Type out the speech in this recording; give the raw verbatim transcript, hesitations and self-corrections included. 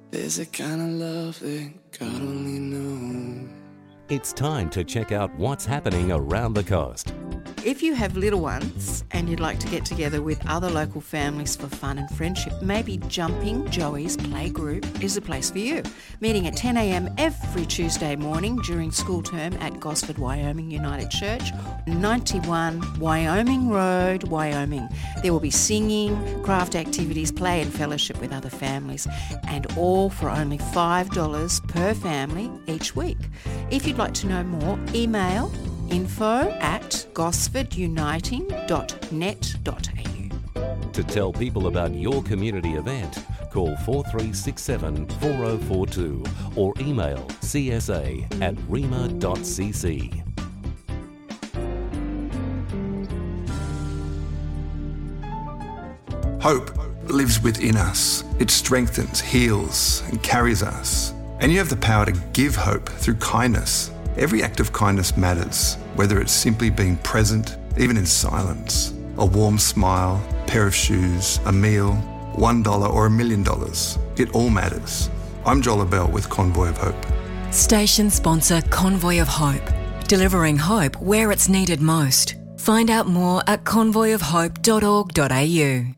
There's a kind of love that God only knows. It's time to check out what's happening around the coast. If you have little ones and you'd like to get together with other local families for fun and friendship, maybe Jumping Joey's Playgroup is the place for you. Meeting at ten a.m. every Tuesday morning during school term at Gosford, Wyoming United Church, ninety-one Wyoming Road, Wyoming. There will be singing, craft activities, play and fellowship with other families, and all for only five dollars per family each week. If you'd like to know more, email info at gosford uniting dot net dot a u. To tell people about your community event, call four three six seven, four oh four two or email c s a at rema dot c c. Hope lives within us. It strengthens, heals, and carries us. And you have the power to give hope through kindness. Every act of kindness matters, whether it's simply being present, even in silence, a warm smile, pair of shoes, a meal, one dollar or a million dollars. It all matters. I'm Joel Abell with Convoy of Hope. Station sponsor Convoy of Hope, delivering hope where it's needed most. Find out more at convoy of hope dot org dot a u.